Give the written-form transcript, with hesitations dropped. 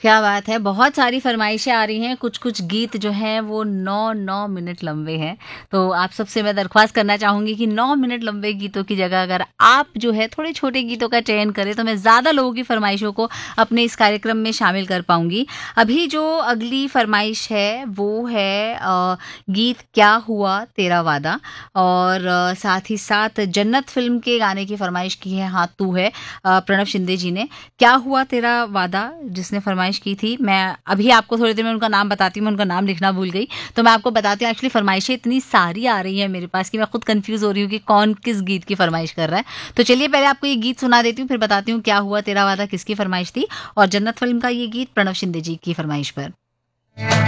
क्या बात है! बहुत सारी फ़रमाइशें आ रही हैं, कुछ-कुछ गीत जो हैं वो 9-9 मिनट लंबे हैं। तो आप सबसे मैं दरख्वास्त करना चाहूँगी कि 9 मिनट लंबे गीतों की जगह अगर आप जो है थोड़े छोटे गीतों का चयन करें तो मैं ज़्यादा लोगों की फ़रमाइशों को अपने इस कार्यक्रम में शामिल कर पाऊँगी। अभी जो अगली फ़रमाइश है वो है गीत क्या हुआ तेरा वादा और साथ ही साथ जन्नत फ़िल्म के गाने की फ़रमाइश की है हाँ तू है प्रणव शिंदे जी ने। क्या हुआ तेरा वादा जिसने फ़रमाइश की थी, मैं अभी आपको थोड़ी देर में उनका नाम बताती हूँ, मैं उनका नाम लिखना भूल गई। तो मैं आपको बताती हूँ एक्चुअली फ़रमाइशें इतनी सारी आ रही हैं मेरे पास कि मैं खुद कन्फ्यूज़ हो रही हूँ कि कौन किस गीत की फ़रमाइश कर रहा है। तो चलिए पहले आपको ये गीत सुना देती हूँ, फिर बताती हूँ क्या हुआ तेरा वादा किसकी फ़रमाइश थी और जन्नत फ़िल्म का ये गीत प्रणव शिंदे जी की फ़रमाइश पर।